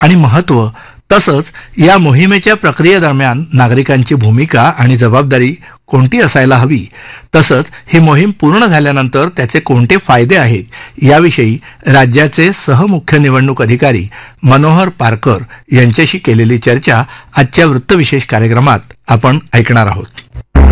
आणि महत्त्व, तसंच या मोहिमेच्या प्रक्रियेदरम्यान नागरिकांची भूमिका आणि जबाबदारी कोणती असायला हवी, तसंच ही मोहीम पूर्ण झाल्यानंतर त्याचे कोणते फायदे आहेत याविषयी राज्याचे सहमुख्य निवडणूक अधिकारी मनोहर पारकर यांच्याशी केलेली चर्चा आजच्या वृत्तविशेष कार्यक्रमात आपण ऐकणार आहोत.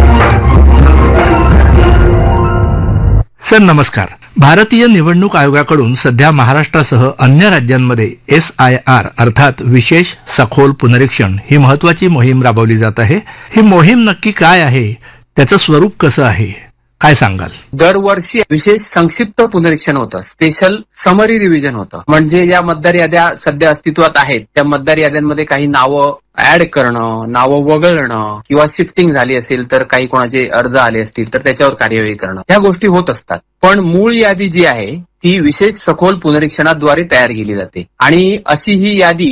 सर नमस्कार. भारतीय निवडणूक आयोगाकडून सध्या महाराष्ट्रासह अन्य राज्यांमध्ये SIR अर्थात विशेष सखोल पुनरीक्षण ही महत्वाची मोहीम राबवली जात आहे. ही मोहीम नक्की काय आहे, त्याचं स्वरूप कसं आहे, काय सांगाल? दरवर्षी विशेष संक्षिप्त पुनरीक्षण होतं, स्पेशल समरी रिव्हिजन होतं. म्हणजे ज्या मतदार याद्या सध्या अस्तित्वात आहेत त्या मतदार याद्यांमध्ये काही नावं ऍड करणं, नावं वगळणं किंवा शिफ्टिंग झाली असेल तर काही कोणाचे अर्ज आले असतील तर त्याच्यावर कार्यवाही करणं, ह्या गोष्टी होत असतात. पण मूळ यादी जी आहे ती विशेष सखोल पुनरीक्षणाद्वारे तयार केली जाते आणि अशी ही यादी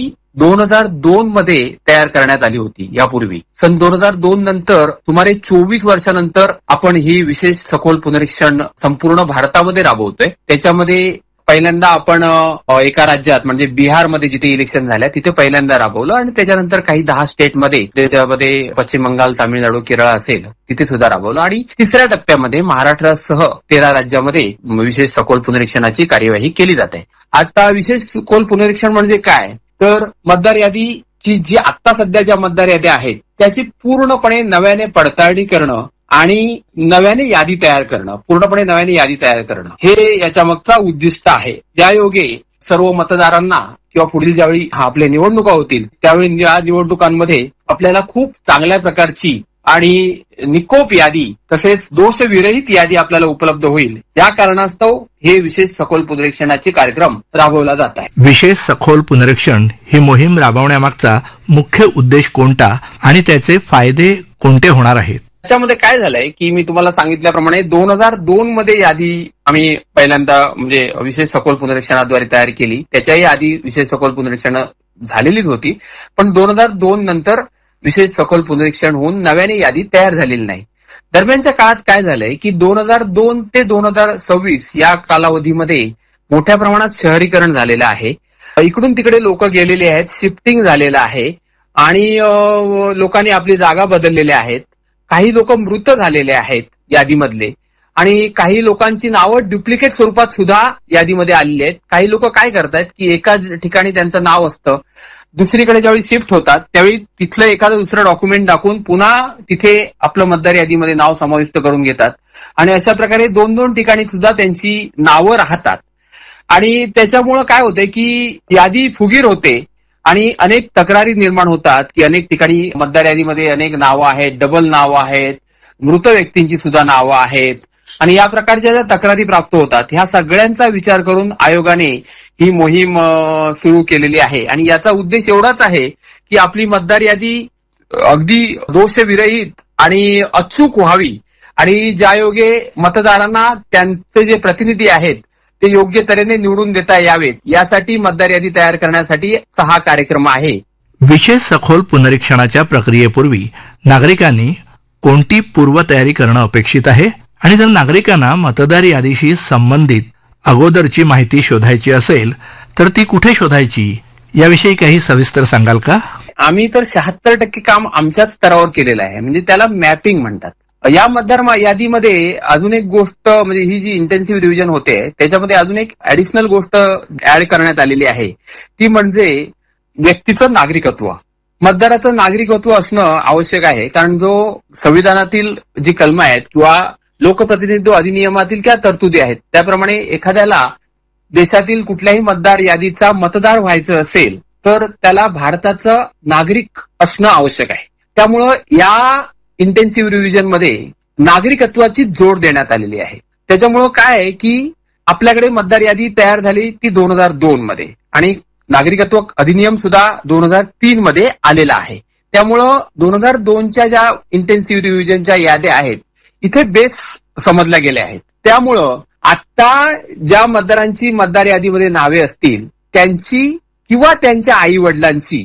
2002 मध्ये तयार करण्यात आली होती. यापूर्वी सन 2002 नंतर सुमारे 24 वर्षानंतर आपण ही विशेष सखोल पुनरीक्षण संपूर्ण भारतामध्ये राबवतोय. त्याच्यामध्ये पहिल्यांदा आपण एका राज्यात म्हणजे बिहारमध्ये जिथे इलेक्शन झाल्या तिथे पहिल्यांदा राबवलं आणि त्याच्यानंतर काही 10 स्टेटमध्ये, त्याच्यामध्ये पश्चिम बंगाल, तामिळनाडू, केरळ असेल तिथे सुद्धा राबवलं आणि तिसऱ्या टप्प्यामध्ये महाराष्ट्रासह 13 राज्यामध्ये विशेष सखोल पुनरीक्षणाची कार्यवाही केली जाते. आता विशेष सखोल पुनरीक्षण म्हणजे काय, तर मतदार यादीची जी आता सध्याच्या मतदार याद्या आहेत त्याची पूर्णपणे नव्याने पडताळणी करणं आणि नव्याने यादी तयार करणं, पूर्णपणे नव्याने यादी तयार करणं हे याच्या मागचा उद्दिष्ट आहे. ज्यायोगे सर्व मतदारांना किंवा पुढील ज्यावेळी आपल्या निवडणुका होतील त्यावेळी या निवडणुकांमध्ये आपल्याला खूप चांगल्या प्रकारची आणि निकोप यादी तसेच दोषविरहित यादी आपल्याला उपलब्ध होईल. या कारणास्तव हे विशेष सखोल पुनरीक्षणाचे कार्यक्रम राबवला जात आहे. विशेष सखोल पुनरीक्षण ही मोहीम राबवण्यामागचा मुख्य उद्देश कोणता आणि त्याचे फायदे कोणते होणार आहेत? त्याच्यामध्ये काय झालंय की मी तुम्हाला सांगितल्याप्रमाणे 2002 मध्ये यादी आम्ही पहिल्यांदा म्हणजे विशेष सखोल पुनरीक्षणाद्वारे तयार केली. त्याच्याही आधी विशेष सखोल पुनरीक्षण झालेलीच होती, पण 2002 नंतर विशेष सखोल पुनरीक्षण होऊन नव्याने यादी तयार झालेली नाही. दरम्यानच्या काळात काय झालंय की 2002 ते 2026 या कालावधीमध्ये मोठ्या प्रमाणात शहरीकरण झालेलं आहे. इकडून तिकडे लोक गेलेले आहेत, शिफ्टिंग झालेलं आहे आणि लोकांनी आपली जागा बदललेल्या आहेत. काही लोक मृत झालेले आहेत यादीमधले आणि काही लोकांची नावं डुप्लिकेट स्वरूपात सुद्धा यादीमध्ये आलेली आहेत. काही लोक काय करतायत की एका ठिकाणी त्यांचं नाव असतं, दुसरीकडे ज्यावेळी शिफ्ट होतात त्यावेळी तिथलं एखादं दुसरं डॉक्युमेंट दाखवून पुन्हा तिथे आपलं मतदार यादीमध्ये नाव समाविष्ट करून घेतात आणि अशा प्रकारे 2-2 ठिकाणी सुद्धा त्यांची नावं राहतात आणि त्याच्यामुळं काय होतंय की यादी फुगीर होते आणि अनेक तक्रारी निर्माण होतात की अनेक ठिकाणी मतदार यादीमध्ये अनेक नावं आहेत, डबल नावं आहेत, मृत व्यक्तींची सुद्धा नावं आहेत आणि या प्रकारच्या ज्या तक्रारी प्राप्त होतात ह्या सगळ्यांचा विचार करून आयोगाने ही मोहीम सुरू केलेली आहे आणि याचा उद्देश एवढाच आहे की आपली मतदार यादी अगदी दोषविरहित आणि अचूक व्हावी आणि ज्यायोगे मतदारांना त्यांचे जे प्रतिनिधी आहेत ते योग्य तऱ्हेने निवडून देता यावेत यासाठी मतदार यादी तयार करण्यासाठी हा कार्यक्रम आहे. विशेष सखोल पुनरीक्षणाच्या प्रक्रियेपूर्वी नागरिकांनी कोणती पूर्वतयारी करणं अपेक्षित आहे आणि जर नागरिकांना मतदार यादीशी संबंधित अगोदरची माहिती शोधायची असेल तर ती कुठे शोधायची याविषयी काही सविस्तर सांगाल का? आम्ही तर 76% काम आमच्याच स्तरावर केलेलं आहे, म्हणजे त्याला मॅपिंग म्हणतात. या मतदार यादीमध्ये अजून एक गोष्ट म्हणजे ही जी इंटेन्सिव्ह रिव्हिजन होते त्याच्यामध्ये अजून एक ऍडिशनल गोष्ट ऍड करण्यात आलेली आहे, ती म्हणजे व्यक्तीचं नागरिकत्व. मतदाराचं नागरिकत्व असणं आवश्यक आहे, कारण जो संविधानातील जी कलमं आहेत किंवा लोकप्रतिनिधित्व अधिनियमातील क्या तरतुदी आहेत त्याप्रमाणे एखाद्याला देशातील कुठल्याही मतदार यादीचा मतदार व्हायचं असेल तर त्याला भारताचं नागरिक असणं आवश्यक आहे. त्यामुळं या इंटेन्सिव्ह रिव्हिजन मध्ये नागरिकत्वाची जोड देण्यात आलेली आहे. त्याच्यामुळं काय आहे की आपल्याकडे मतदार यादी तयार झाली ती 2002 मध्ये आणि नागरिकत्व अधिनियम सुद्धा 2003 मध्ये आलेला आहे. त्यामुळं 2002च्या ज्या इंटेन्सिव्ह रिव्हिजनच्या याद्या आहेत इथे बेस समजल्या गेल्या आहेत. त्यामुळं आता ज्या मतदारांची मतदार यादीमध्ये नावे असतील त्यांची किंवा त्यांच्या आई वडिलांची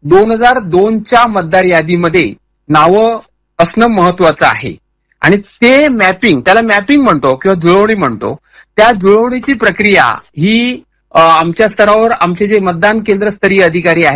2002च्या मतदार यादीमध्ये नावं असणं महत्वाचं आहे आणि ते मॅपिंग, त्याला मॅपिंग म्हणतो किंवा जुळवणी म्हणतो, त्या जुळवणीची प्रक्रिया ही आमच्या स्तरावर आमचे जे मतदान केंद्रस्तरीय अधिकारी आहेत